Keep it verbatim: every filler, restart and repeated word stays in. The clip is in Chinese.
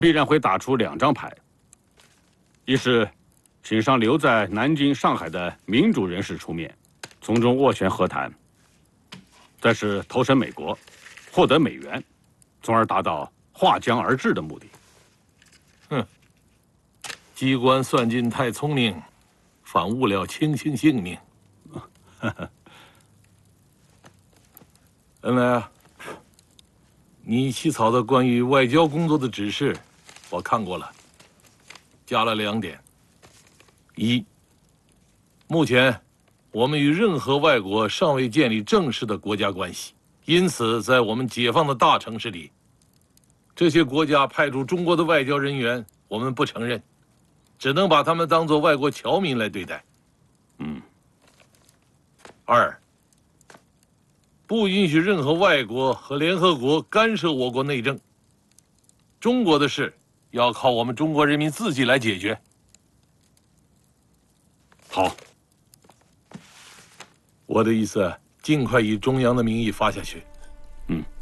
必然会打出两张牌：一是请上留在南京、上海的民主人士出面，从中斡旋和谈；再是投身美国，获得美元，从而达到划江而治的目的。 哼，机关算尽太聪明，反误了卿卿性命。恩来啊，你起草的关于外交工作的指示，我看过了，加了两点：一，目前我们与任何外国尚未建立正式的国家关系，因此在我们解放的大城市里，这些国家派驻中国的外交人员，我们不承认，只能把他们当作外国侨民来对待。 嗯。 二，不允许任何外国和联合国干涉我国内政。中国的事要靠我们中国人民自己来解决。 好， 我的意思，尽快以中央的名义发下去。 嗯。